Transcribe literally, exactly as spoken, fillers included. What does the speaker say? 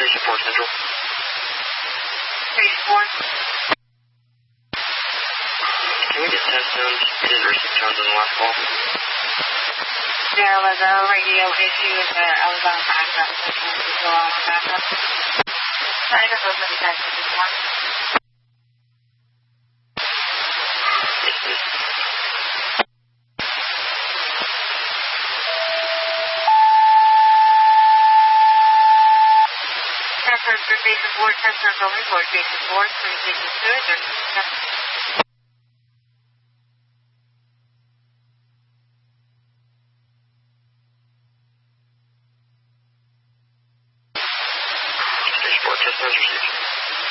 Station four Central. Station four. Can we get test tones, and receive tones on the last call? There was a radio issue with the outbound backup system to go on backup. I guess those are the types of this one. Yes, please. Transfer for Station four, transfer only for Station four, three Station two, there's